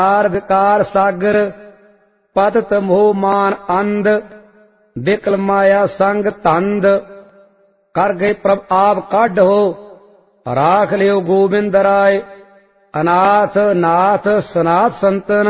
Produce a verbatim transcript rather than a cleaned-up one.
car विकार सागर पतत मोह मान अंध बिकल माया संग तंद कर गए प्रभ आप काढ़ो राख लियो गोबिंद राय अनाथ नाथ सनाथ संतन